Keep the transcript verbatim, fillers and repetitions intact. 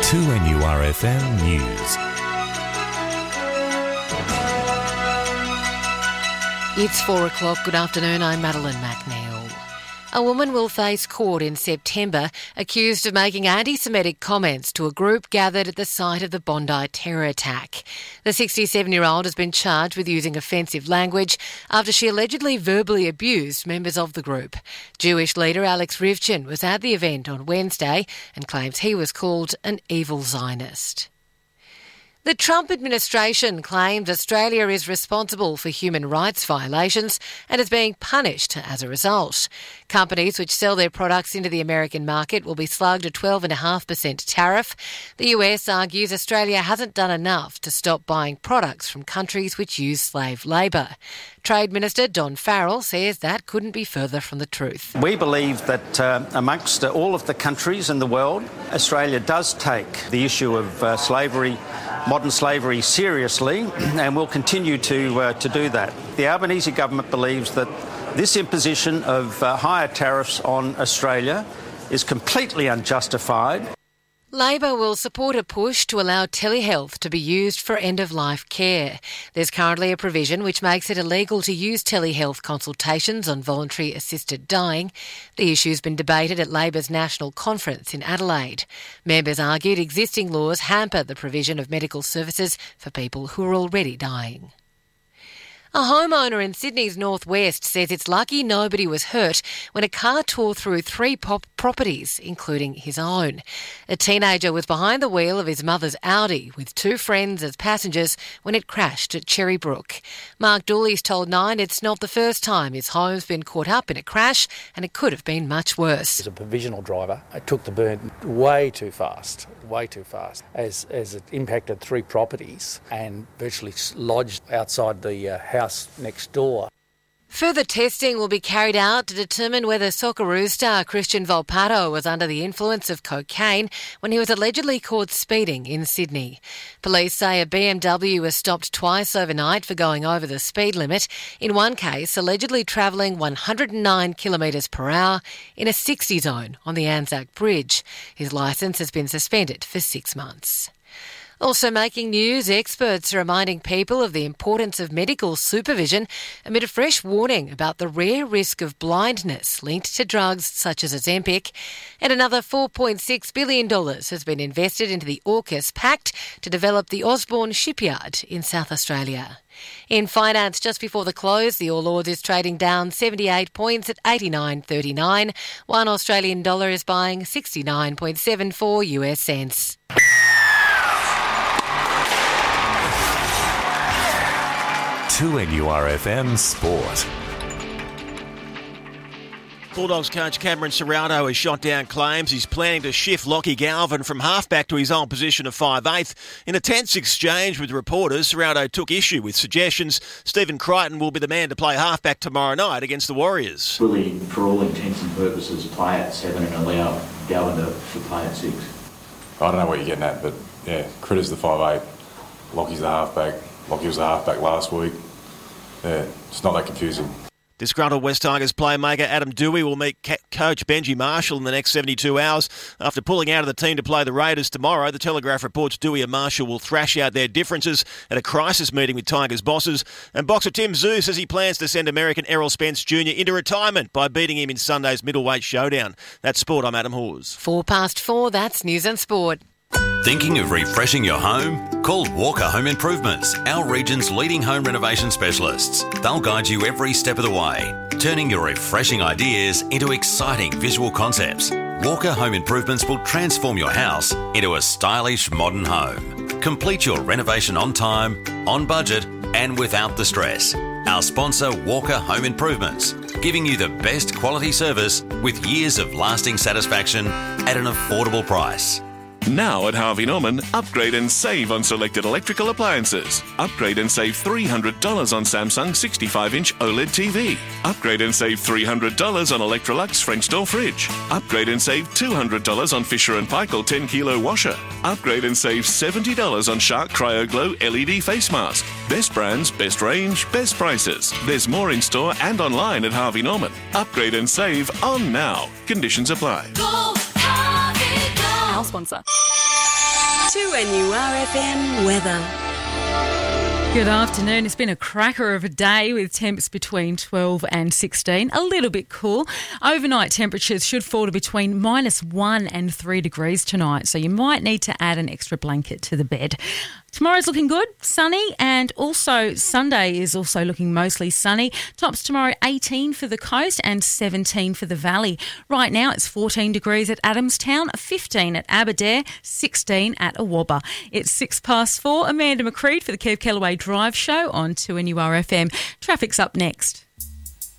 two N U R F M News. It's four o'clock. Good afternoon. I'm Madeline McNeil. A woman will face court in September accused of making anti-Semitic comments to a group gathered at the site of the Bondi terror attack. The sixty-seven-year-old has been charged with using offensive language after she allegedly verbally abused members of the group. Jewish leader Alex Rivchin was at the event on Wednesday and claims he was called an evil Zionist. The Trump administration claims Australia is responsible for human rights violations and is being punished as a result. Companies which sell their products into the American market will be slugged a twelve point five percent tariff. The U S argues Australia hasn't done enough to stop buying products from countries which use slave labour. Trade Minister Don Farrell says that couldn't be further from the truth. We believe that uh, amongst uh, all of the countries in the world, Australia does take the issue of uh, slavery, modern slavery, seriously, and will continue to uh, to do that. The Albanese government believes that this imposition of uh, higher tariffs on Australia is completely unjustified. Labor will support a push to allow telehealth to be used for end-of-life care. There's currently a provision which makes it illegal to use telehealth consultations on voluntary assisted dying. The issue's been debated at Labor's National Conference in Adelaide. Members argued existing laws hamper the provision of medical services for people who are already dying. A homeowner in Sydney's northwest says it's lucky nobody was hurt when a car tore through three pop- properties, including his own. A teenager was behind the wheel of his mother's Audi with two friends as passengers when it crashed at Cherrybrook. Mark Dooley's told Nine it's not the first time his home's been caught up in a crash and it could have been much worse. As a provisional driver, I took the burn way too fast, way too fast, as, as it impacted three properties and virtually lodged outside the uh, house next door. Further testing will be carried out to determine whether Socceroos star Christian Volpato was under the influence of cocaine when he was allegedly caught speeding in Sydney. Police say a B M W was stopped twice overnight for going over the speed limit, in one case allegedly travelling one hundred nine kilometres per hour in a sixty zone on the Anzac Bridge. His licence has been suspended for six months. Also making news, experts are reminding people of the importance of medical supervision amid a fresh warning about the rare risk of blindness linked to drugs such as Ozempic. And another four point six billion dollars has been invested into the AUKUS Pact to develop the Osborne shipyard in South Australia. In finance, just before the close, the All Ords is trading down seventy-eight points at eighty-nine thirty-nine. One Australian dollar is buying sixty-nine point seven four U S cents. two N U R F M Sport. Bulldogs coach Cameron Serrato has shot down claims he's planning to shift Lockie Galvin from halfback to his old position of five eighth. In a tense exchange with reporters, Serrato took issue with suggestions Stephen Crichton will be the man to play halfback tomorrow night against the Warriors. Will he, for all intents and purposes, play at seven and allow Galvin to, to play at six? I don't know what you're getting at, but yeah, Critter's the five eight, Lockie's the halfback, Lockie was the halfback last week. Yeah, it's not that confusing. Disgruntled West Tigers playmaker Adam Dewey will meet ca- coach Benji Marshall in the next seventy-two hours. After pulling out of the team to play the Raiders tomorrow, the Telegraph reports Dewey and Marshall will thrash out their differences at a crisis meeting with Tigers bosses. And boxer Tim Tszyu says he plans to send American Errol Spence Junior into retirement by beating him in Sunday's middleweight showdown. That's Sport, I'm Adam Hawes. Four past four, that's News and Sport. Thinking of refreshing your home? Call Walker Home Improvements, our region's leading home renovation specialists. They'll guide you every step of the way, turning your refreshing ideas into exciting visual concepts. Walker Home Improvements will transform your house into a stylish modern home. Complete your renovation on time, on budget, and without the stress. Our sponsor, Walker Home Improvements, giving you the best quality service with years of lasting satisfaction at an affordable price. Now at Harvey Norman, upgrade and save on selected electrical appliances. Upgrade and save three hundred dollars on Samsung sixty-five inch OLED T V. Upgrade and save three hundred dollars on Electrolux French door fridge. Upgrade and save two hundred dollars on Fisher and Paykel ten kilo washer. Upgrade and save seventy dollars on Shark Cryo Glow L E D face mask. Best brands, best range, best prices. There's more in store and online at Harvey Norman. Upgrade and save on now. Conditions apply. Go, Harvey, go. Our sponsor. two N U R F M weather. Good afternoon. It's been a cracker of a day with temps between twelve and sixteen. A little bit cool. Overnight temperatures should fall to between minus one and three degrees tonight, so you might need to add an extra blanket to the bed. Tomorrow's looking good, sunny, and also Sunday is also looking mostly sunny. Tops tomorrow eighteen for the coast and seventeen for the valley. Right now it's fourteen degrees at Adamstown, fifteen at Aberdare, sixteen at Awabba. It's six past four. Amanda McCreed for the Kev Kellaway Drive Show on two N U R F M. Traffic's up next.